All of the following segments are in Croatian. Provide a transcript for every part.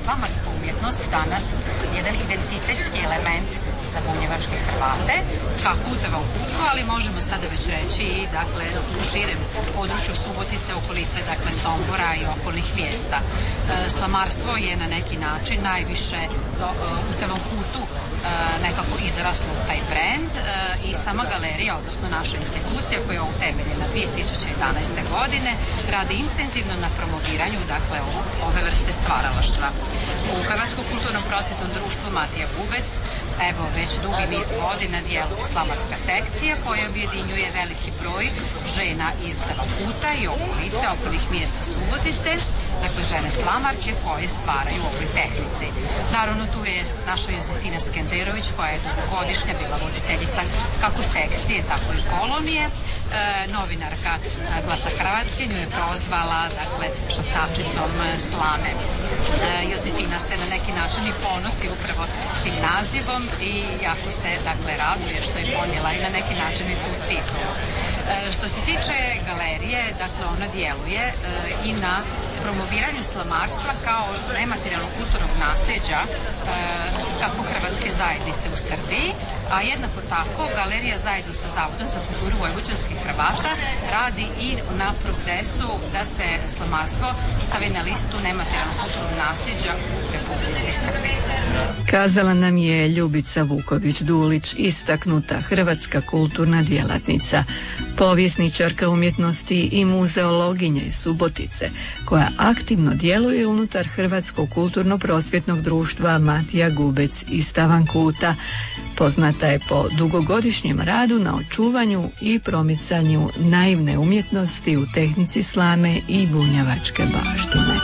slamarska umjetnost danas jedan identitetski element za bunjevačke Hrvate, kako u Tevom Kutu, ali možemo sada već reći i dakle u širem području Subotice, okolice, dakle Sombora i okolnih mjesta. Slamarstvo je na neki način najviše u Tevom Kutu nekako izraslo u taj brend i sama galerija, odnosno naša institucija koja je utemeljena 2011. godine, radi intenzivno na promoviranju dakle ove vrste stvaralaštva. U Hrvatskom kulturnom prosvjetnom društvu Matija Gubec evo već dugi niz godina djeluje slamarska sekcija koja objedinjuje veliki broj žena iz Tevom Kuta i okolice, okolnih mjesta Subotice, dakle žene slamarke koje stvaraju u ovoj tehnici. Naravno tu je naša Josefina Skenderović koja je dugogodišnja bila voditeljica kako sekcije, tako i kolonije. Novinarka Glasa Hrvatske nju je prozvala dakle šaptačicom slame. Josefina se na neki način i ponosi upravo tim nazivom i jako se dakle raduje što je ponijela i na neki način i tu titulu. Što se tiče galerije, dakle ona djeluje i na promoviranju slamarstva kao nematerijalnog kulturnog nasljeđa kako hrvatske zajednice u Srbiji, a jednako tako galerija zajedno sa Zavodom za kulturu vojvođanskih Hrvata radi i na procesu da se slamarstvo stavi na listu nematerijalnog kulturnog nasljeđa u Republici Srbiji. Kazala nam je Ljubica Vuković-Dulić, istaknuta hrvatska kulturna djelatnica, povjesničarka umjetnosti i muzeologinja iz Subotice, koja aktivno djeluje unutar Hrvatskog kulturno-prosvjetnog društva Matija Gubec iz Tavankuta. Poznata je po dugogodišnjem radu na očuvanju i promicanju naivne umjetnosti u tehnici slame i bunjevačke baštine.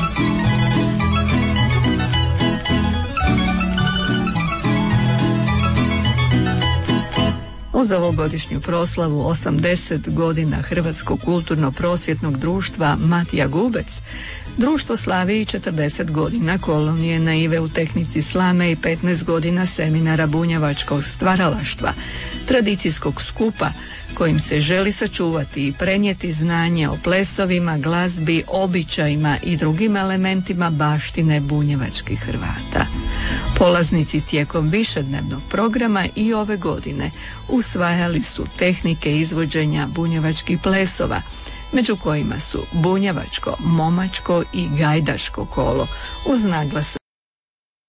Uz ovogodišnju proslavu 80 godina Hrvatskog kulturno-prosvjetnog društva Matija Gubec, društvo slavi i 40 godina kolonije naive u tehnici slame i 15 godina seminara bunjevačkog stvaralaštva, tradicijskog skupa kojim se želi sačuvati i prenijeti znanje o plesovima, glazbi, običajima i drugim elementima baštine bunjevačkih Hrvata. Polaznici tijekom višednevnog programa i ove godine usvajali su tehnike izvođenja bunjevačkih plesova, među kojima su bunjevačko, momačko i gajdaško kolo uz naglasak